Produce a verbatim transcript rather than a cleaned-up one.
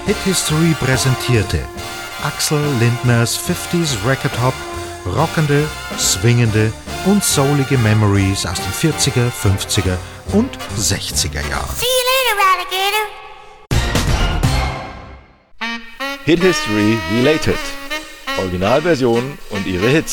Hit History präsentierte Axel Lindners fünfziger Record Hop, rockende, swingende und soulige Memories aus den vierziger, fünfziger und sechziger Jahren. See you later, Alligator. Hit History Related. Originalversion und ihre Hits.